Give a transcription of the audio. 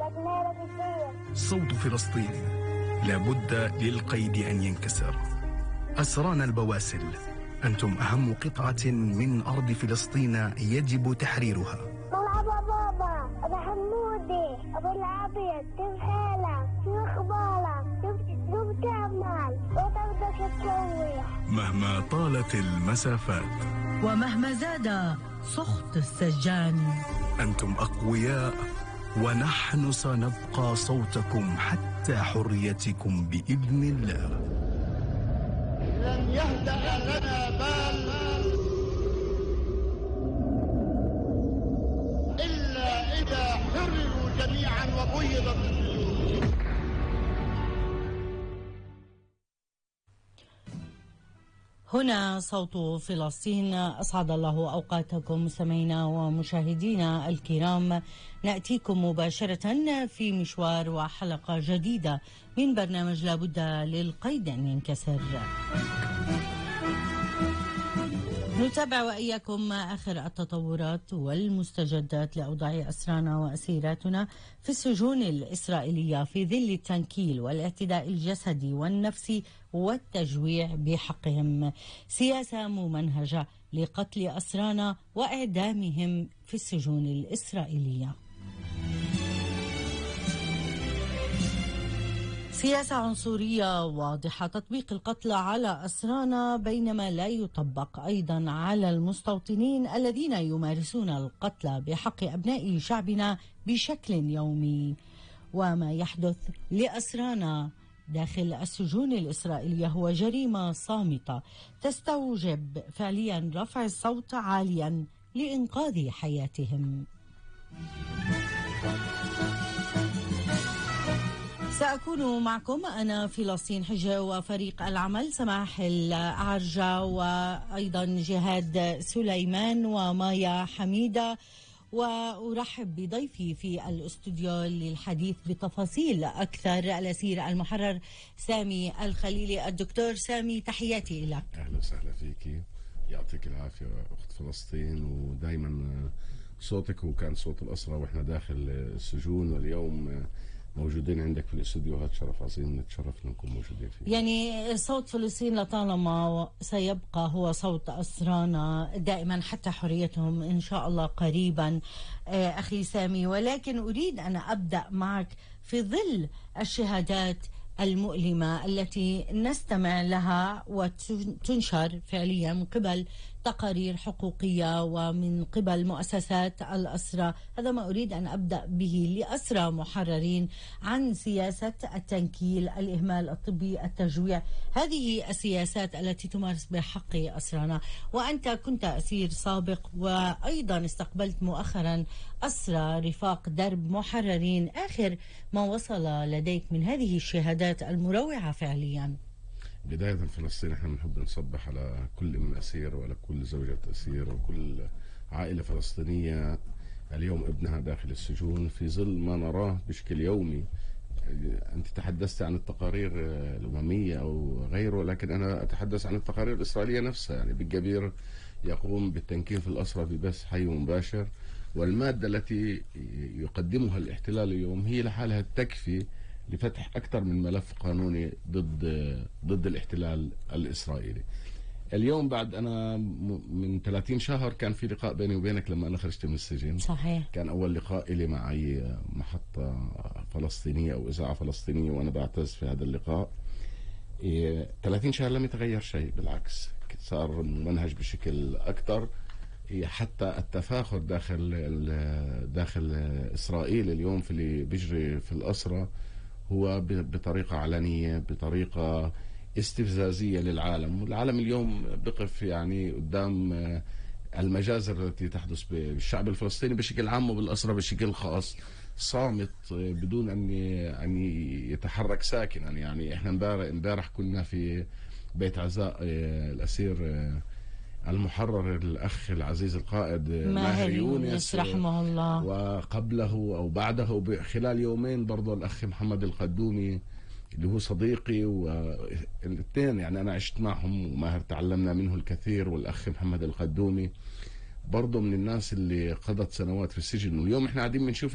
صوت فلسطين لابد للقيد أن ينكسر. أسرانا البواسل، أنتم أهم قطعة من أرض فلسطين يجب تحريرها. مرحبا بابا، أنا حمودي أبو العبيد، كيف حالك؟ شو أخبارك؟ شو بتعمل؟ وتبدأ تتروح. مهما طالت المسافات ومهما زاد سخط السجان، أنتم أقوياء ونحن سنبقى صوتكم حتى حريتكم بإذن الله. لن يهدأ لنا بال إلا إذا حرروا جميعا وبيضت الجيوب. هنا صوت فلسطين. أسعد الله أوقاتكم مستمعينا ومشاهدينا الكرام. نأتيكم مباشرة في مشوار وحلقة جديدة من برنامج لابد للقيد أن ينكسر. نتابع وإياكم آخر التطورات والمستجدات لأوضاع أسرانا وأسيراتنا في السجون الإسرائيلية في ظل التنكيل والاعتداء الجسدي والنفسي والتجويع بحقهم. سياسة ممنهجة لقتل أسرانا وإعدامهم في السجون الإسرائيلية. سياسة عنصرية واضحة، تطبيق القتل على أسرانا بينما لا يطبق أيضا على المستوطنين الذين يمارسون القتل بحق أبناء شعبنا بشكل يومي. وما يحدث لأسرانا داخل السجون الإسرائيلية هو جريمة صامتة تستوجب فعليا رفع الصوت عاليا لإنقاذ حياتهم. سأكون معكم أنا فلسطين حجة وفريق العمل سماح الأعرجة وأيضا جهاد سليمان ومايا حميدة، وأرحب بضيفي في الاستوديو للحديث بتفاصيل أكثر الأسير المحرر سامي الخليلي. الدكتور سامي، تحياتي لك. أهلا وسهلا فيكي، يعطيك العافية أخت فلسطين، ودايما صوتك وكان صوت الأسرى وإحنا داخل السجون، واليوم موجودين عندك في الاستوديو، هذا شرف عظيم، نتشرف نكون موجودين فيه. يعني صوت فلسطين لطالما سيبقى هو صوت أسرانا دائما حتى حريتهم إن شاء الله قريبا أخي سامي. ولكن أريد أن أبدأ معك في ظل الشهادات المؤلمة التي نستمع لها وتنشر فعليا من قبل تقارير حقوقية ومن قبل مؤسسات الأسرى. هذا ما أريد أن أبدأ به لأسرى محررين عن سياسة التنكيل، الإهمال الطبي، التجويع، هذه السياسات التي تمارس بحق أسرانا. وأنت كنت أسير سابق وأيضا استقبلت مؤخرا أسرى رفاق درب محررين. آخر ما وصل لديك من هذه الشهادات المروعة فعليا. بداية فلسطين، احنا بنحب نصبح على كل ام اسير وعلى كل زوجة اسير وكل عائلة فلسطينية اليوم ابنها داخل السجون في ظل ما نراه بشكل يومي. انت تحدثت عن التقارير الاممية او غيره، لكن انا اتحدث عن التقارير الاسرائيلية نفسها. يعني بالجبير يقوم بالتنكيل في الاسرى ببث حي مباشر، والمادة التي يقدمها الاحتلال اليوم هي لحالها تكفي لفتح أكثر من ملف قانوني ضد الاحتلال الإسرائيلي. اليوم بعد أنا من 30 شهر كان في لقاء بيني وبينك لما أنا خرجت من السجن. صحيح. كان أول لقاء لي مع أي محطة فلسطينية أو إذاعة فلسطينية، وأنا بعتز في هذا اللقاء. 30 شهر لم يتغير شيء، بالعكس صار منهج بشكل أكثر. حتى التفاخر داخل إسرائيل اليوم في اللي بيجري في الأسرة هو بطريقة علنية، بطريقة استفزازية للعالم. والعالم اليوم بقف يعني قدام المجازر التي تحدث بالشعب الفلسطيني بشكل عام وبالأسرى بشكل خاص، صامت بدون أن يتحرك ساكنا. يعني احنا امبارح كنا في بيت عزاء الأسير المحرر الأخ العزيز القائد ماهر يونس رحمه الله، وقبله أو بعده خلال يومين برضو الأخ محمد القدومي اللي هو صديقي، والاثنين يعني أنا عشت معهم وماهر تعلمنا منه الكثير، والأخ محمد القدومي برضو من الناس اللي قضت سنوات في السجن. واليوم احنا قاعدين بنشوف